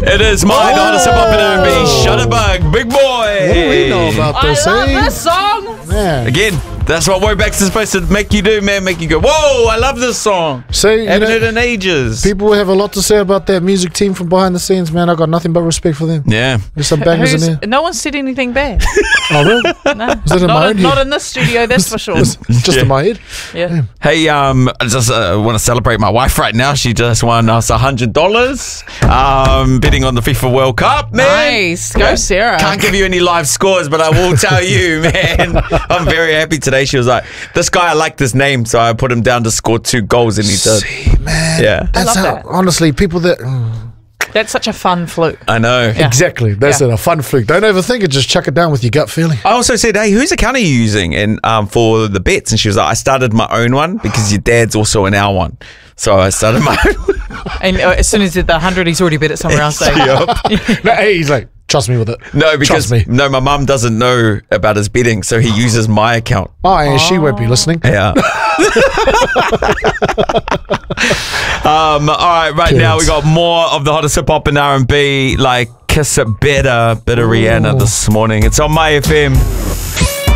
It is my hottest hip hop and R&B. Shutterbug, big boy. What do we know about this? I love this song. Man. Again, that's what Wobex is supposed to make you do, man. Make you go, whoa, I love this song. See, Haven't heard it in ages. people have a lot to say about that music team from behind the scenes, man. I got nothing but respect for them. Yeah. There's some bangers in there. No one said anything bad. Oh, really? No, Is it in my own not head? in this studio, that's for sure. It's just in my head. Yeah. Hey, I just want to celebrate my wife right now. She just won us $100 bidding on the FIFA World Cup, man. Nice. Go, Sarah. Can't give you any live scores, but I will tell you, man. I'm very happy today. She was like, this guy, I like this name, so I put him down to score 2 goals, and he did. See, man. Yeah. That's love how, that. honestly, people that... That's such a fun fluke. I know. Yeah. Exactly. That's Yeah. it. A fun fluke. Don't overthink it. Just chuck it down with your gut feeling. I also said, hey, whose account are you using and for the bets? And she was like, I started my own one because your dad's also in our one. So I started my own. And as soon as he did the 100, he's already bet it somewhere else. So. No, hey, he's like, trust me with it. No, because Trust me. no, my mum doesn't know about his betting, so he uses my account. Oh, and she won't be listening. Yeah. All right, now we got more of the hottest hip hop and R&B, like Kiss It Better, bit of Rihanna this morning. It's on My FM.